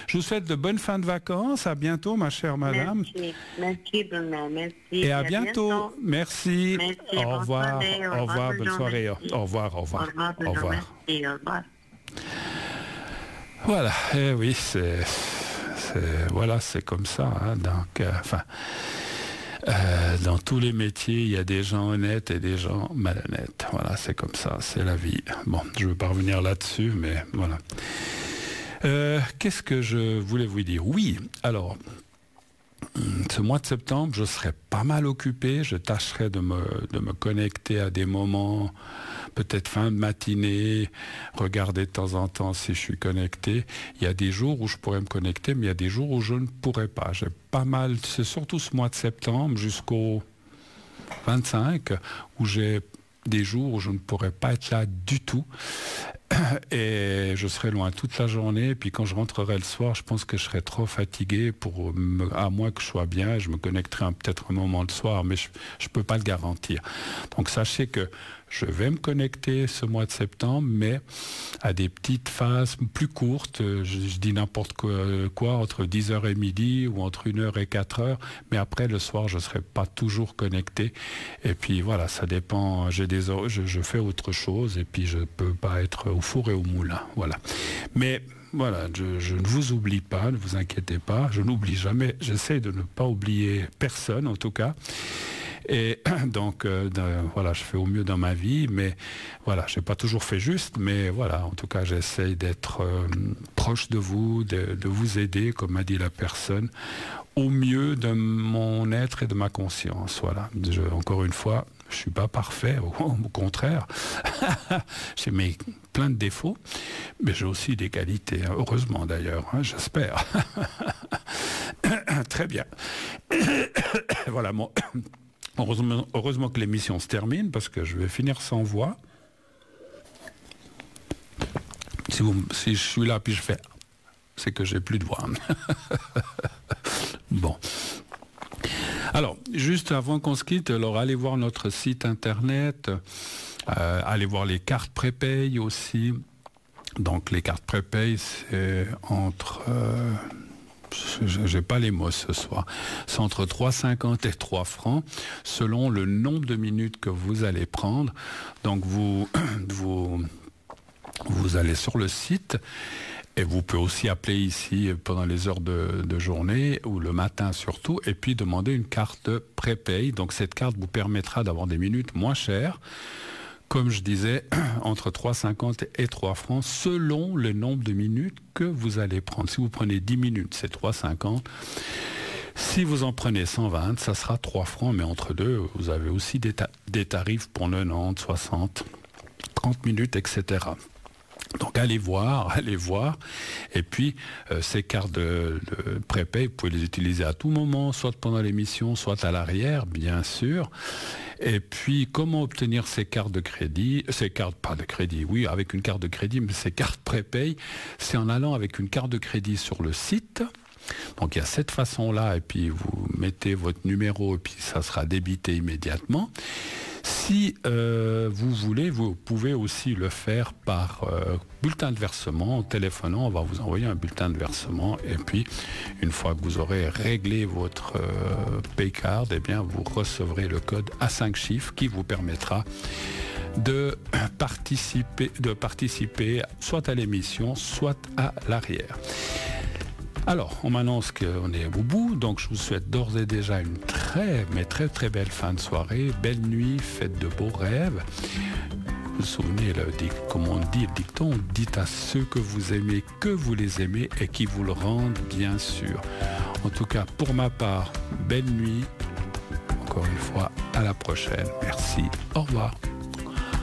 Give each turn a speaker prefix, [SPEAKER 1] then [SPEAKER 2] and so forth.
[SPEAKER 1] Je vous souhaite de bonnes fins de vacances. À bientôt, ma chère madame.
[SPEAKER 2] Merci Bruno, merci.
[SPEAKER 1] Et à bientôt. Merci. Au revoir. Au revoir. Bonne soirée. Au revoir. Au revoir. Au revoir.
[SPEAKER 2] Merci, au revoir.
[SPEAKER 1] Voilà. Eh oui, c'est comme ça. Hein. Donc, dans tous les métiers, il y a des gens honnêtes et des gens malhonnêtes. Voilà, c'est comme ça, c'est la vie. Bon, je ne veux pas revenir là-dessus, mais voilà. Qu'est-ce que je voulais vous dire? Oui, alors, ce mois de septembre, je serai pas mal occupé. Je tâcherai de me connecter à des moments, peut-être fin de matinée, regarder de temps en temps si je suis connecté. Il y a des jours où je pourrais me connecter, mais il y a des jours où je ne pourrais pas. J'ai pas mal, c'est surtout ce mois de septembre jusqu'au 25, où j'ai des jours où je ne pourrais pas être là du tout. Et je serai loin toute la journée. Et puis quand je rentrerai le soir, je pense que je serai trop fatigué à moins que je sois bien. Je me connecterai peut-être un moment le soir, mais je ne peux pas le garantir. Donc sachez que je vais me connecter ce mois de septembre, mais à des petites phases plus courtes. Je dis n'importe quoi, entre 10h et midi ou entre 1h et 4h. Mais après, le soir, je ne serai pas toujours connecté. Et puis voilà, ça dépend. Je fais autre chose et puis je ne peux pas être au four et au moulin. Voilà. Mais voilà, je ne vous oublie pas, ne vous inquiétez pas. Je n'oublie jamais. J'essaie de ne pas oublier personne, en tout cas. Et donc, voilà, je fais au mieux dans ma vie, mais voilà, je n'ai pas toujours fait juste, mais voilà, en tout cas, j'essaye d'être proche de vous, de vous aider, comme m'a dit la personne, au mieux de mon être et de ma conscience. Voilà. Encore une fois, je ne suis pas parfait, au contraire. J'ai plein de défauts, mais j'ai aussi des qualités, hein, heureusement d'ailleurs, hein, j'espère. Très bien. Voilà, mon... Heureusement que l'émission se termine, parce que je vais finir sans voix. Si je suis là, puis je fais... c'est que j'ai plus de voix. Bon. Alors, juste avant qu'on se quitte, alors allez voir notre site internet, allez voir les cartes prépay aussi. Donc les cartes prépay, c'est entre... j'ai pas les mots ce soir. C'est entre 3,50 et 3 francs selon le nombre de minutes que vous allez prendre. Donc vous allez sur le site et vous pouvez aussi appeler ici pendant les heures de journée ou le matin surtout et puis demander une carte prépay. Donc cette carte vous permettra d'avoir des minutes moins chères. Comme je disais, entre 3,50 et 3 francs, selon le nombre de minutes que vous allez prendre. Si vous prenez 10 minutes, c'est 3,50. Si vous en prenez 120, ça sera 3 francs, mais entre deux, vous avez aussi des tarifs pour 90, 60, 30 minutes, etc. Donc allez voir, et puis ces cartes de prépay, vous pouvez les utiliser à tout moment, soit pendant l'émission, soit à l'arrière, bien sûr. Et puis comment obtenir ces cartes de crédit, oui, avec une carte de crédit, mais ces cartes prépay, c'est en allant avec une carte de crédit sur le site. Donc il y a cette façon-là, et puis vous mettez votre numéro, et puis ça sera débité immédiatement. Si vous voulez, vous pouvez aussi le faire par bulletin de versement. En téléphonant, on va vous envoyer un bulletin de versement. Et puis, une fois que vous aurez réglé votre paycard, eh bien, vous recevrez le code à 5 chiffres qui vous permettra de participer soit à l'émission, soit à l'arrière. Alors, on m'annonce qu'on est au bout, donc je vous souhaite d'ores et déjà une très très belle fin de soirée, belle nuit, faites de beaux rêves. Vous vous souvenez, comme on dit le dicton, dites à ceux que vous aimez que vous les aimez et qui vous le rendent, bien sûr. En tout cas, pour ma part, belle nuit. Encore une fois, à la prochaine. Merci. Au revoir.